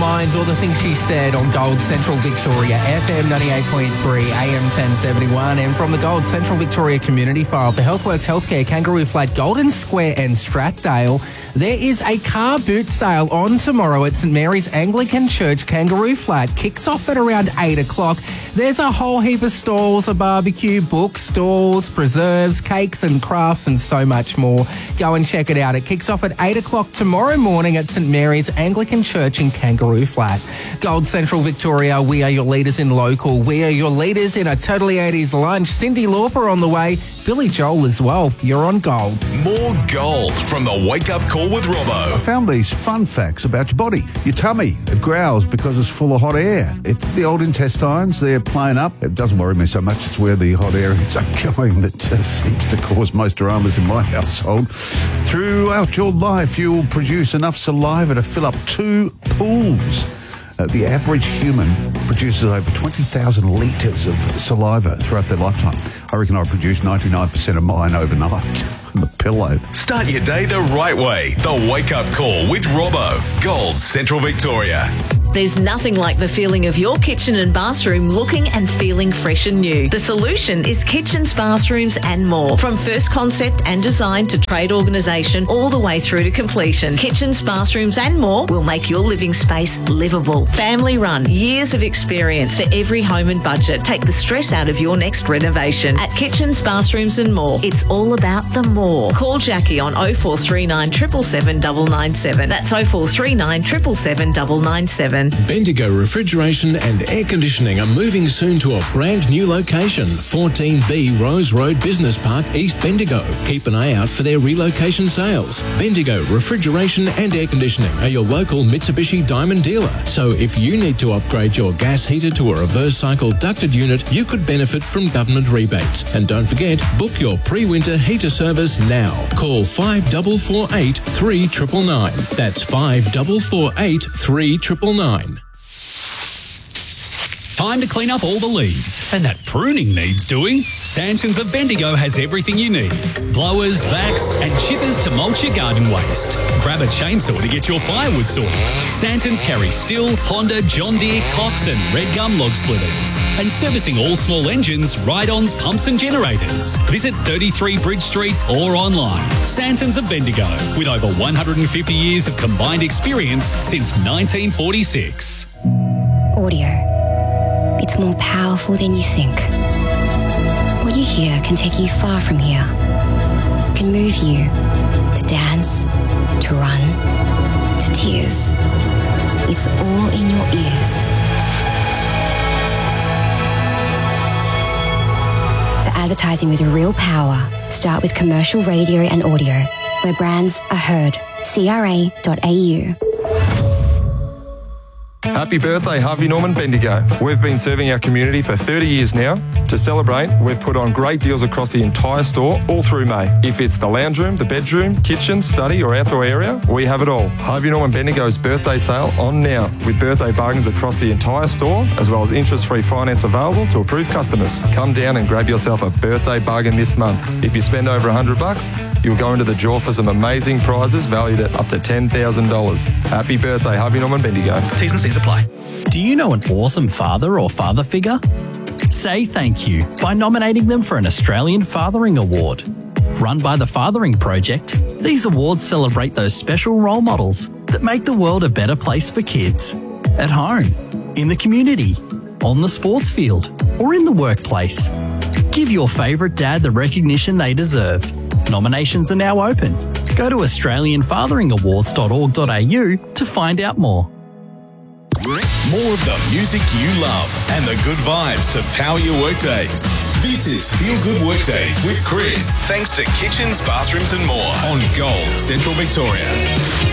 minds, all the things she said on Gold Central Victoria, FM 98.3, AM 1071. And from the Gold Central Victoria Community File for Healthworks Healthcare, Kangaroo Flat, Golden Square and Strathdale, there is a car boot sale on tomorrow at St Mary's Anglican Church, Kangaroo Flat. Kicks off at around 8 o'clock. There's a whole heap of stalls, a barbecue, books, stalls, preserves, cakes and crafts and so much more. Go and check it out. It kicks off at 8 o'clock tomorrow morning at St Mary's Anglican Church in Kangaroo Flat. Gold Central Victoria, we are your leaders in local. We are your leaders in a Totally 80s lunch. Cyndi Lauper on the way. Billy Joel as well. You're on Gold. More Gold from the Wake Up Call with Robbo. I found these fun facts about your body. Your tummy, it growls because it's full of hot air. The old intestines, they're playing up. It doesn't worry me so much. It's where the hot air ends up going that seems to cause most dramas in my household. Throughout your life, you'll produce enough saliva to fill up 2 pools. The average human produces over 20,000 litres of saliva throughout their lifetime. I reckon I produce 99% of mine overnight on the pillow. Start your day the right way. The Wake Up Call with Robbo. Gold Central Victoria. There's nothing like the feeling of your kitchen and bathroom looking and feeling fresh and new. The solution is Kitchens, Bathrooms and More. From first concept and design to trade organisation all the way through to completion. Kitchens, Bathrooms and More will make your living space livable. Family run, years of experience for every home and budget. Take the stress out of your next renovation. At Kitchens, Bathrooms and More, it's all about the more. Call Jackie on 0439 777 997. That's 0439 777 997. Bendigo Refrigeration and Air Conditioning are moving soon to a brand new location, 14B Rose Road Business Park, East Bendigo. Keep an eye out for their relocation sales. Bendigo Refrigeration and Air Conditioning are your local Mitsubishi Diamond dealer. So if you need to upgrade your gas heater to a reverse cycle ducted unit, you could benefit from government rebates. And don't forget, book your pre-winter heater service now. Call 5448 3999. That's 5448 3999. Time to clean up all the leaves. And that pruning needs doing. Santons of Bendigo has everything you need. Blowers, vacs and chippers to mulch your garden waste. Grab a chainsaw to get your firewood sorted. Santons carry Stihl, Honda, John Deere, Cox and Red Gum log splitters. And servicing all small engines, ride-ons, pumps and generators. Visit 33 Bridge Street or online. Santons of Bendigo, with over 150 years of combined experience since 1946. Audio. It's more powerful than you think. What you hear can take you far from here. It can move you to dance, to run, to tears. It's all in your ears. For advertising with real power, start with commercial radio and audio, where brands are heard. CRA.au. Happy birthday, Harvey Norman Bendigo. We've been serving our community for 30 years now. To celebrate, we've put on great deals across the entire store all through May. If it's the lounge room, the bedroom, kitchen, study or outdoor area, we have it all. Harvey Norman Bendigo's birthday sale on now, with birthday bargains across the entire store, as well as interest-free finance available to approved customers. Come down and grab yourself a birthday bargain this month. If you spend over $100, you'll go into the draw for some amazing prizes valued at up to $10,000. Happy birthday, Harvey Norman Bendigo. T's and C's apply. Do you know an awesome father or father figure? Say thank you by nominating them for an Australian Fathering Award. Run by the Fathering Project, these awards celebrate those special role models that make the world a better place for kids. At home, in the community, on the sports field, or in the workplace. Give your favourite dad the recognition they deserve. Nominations are now open. Go to australianfatheringawards.org.au to find out more. More of the music you love and the good vibes to power your workdays. This is Feel Good Workdays with Chris. Thanks to Kitchens, Bathrooms and More on Gold Central Victoria.